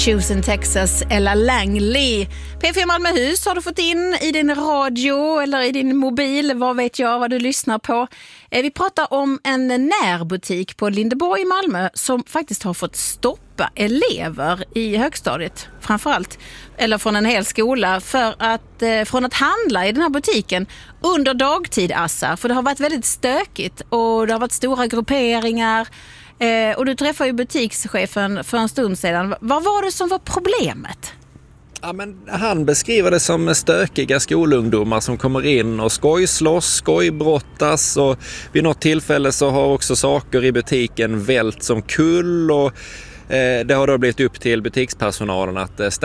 Choosing Texas, Ella Langley. P4 Malmöhus har du fått in i din radio eller i din mobil, vad vet jag vad du lyssnar på. Vi pratar om en närbutik på Lindeborg i Malmö som faktiskt har fått stoppa elever i högstadiet framförallt, eller från en hel skola, från att handla i den här butiken under dagtid, Assa. För det har varit väldigt stökigt och det har varit stora grupperingar. Och du träffade ju butikschefen för en stund sedan. Vad var det som var problemet? Ja, men han beskriver det som stökiga skolungdomar som kommer in och skojslåss, skojbrottas, och vid något tillfälle så har också saker i butiken vält som kull, och det har då blivit upp till butikspersonalen att